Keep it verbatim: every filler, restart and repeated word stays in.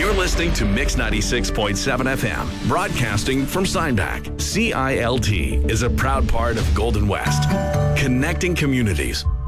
You're listening to Mix ninety-six point seven F M, broadcasting from Steinbach. C I L T is a proud part of Golden West, connecting communities.